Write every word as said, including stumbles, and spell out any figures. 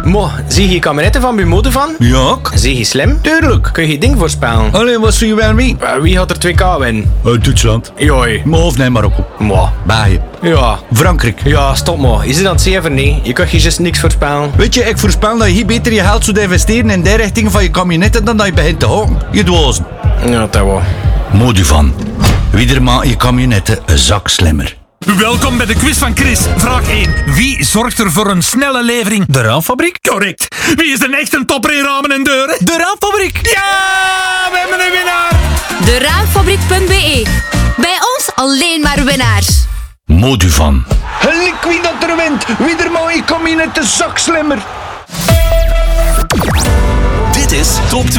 Mo, zie je kabinetten van Bumodo van? Ja, ook. Zie je slim? Tuurlijk. Kun je ding voorspellen? Alleen, wat zie je wel mee? Uh, Wie gaat er twee K winnen? Uh, Duitsland. Joi. Maar of nee, Marokko. Mo. België. Ja. Frankrijk. Ja, stop mo. Je zit aan het zeven, nee. Je kunt je juist niks voorspellen. Weet je, ik voorspel dat je hier beter je geld zou investeren in de richting van je kabinetten dan dat je begint te houden. Je dwazen. Ja, dat wel. Modu van. Wie maakt je kabinetten een zak slimmer? Welkom bij de quiz van Chris. Vraag één. Wie zorgt er voor een snelle levering? De Raamfabriek? Correct. Wie is een echte topper in ramen en deuren? De Raamfabriek! Ja, we hebben een winnaar. De raamfabriek punt b e. Bij ons alleen maar winnaars. Modu van. Gelijk wie dat er wint. Wie maakt je kabinetten een zak slimmer? Dit is Top twee.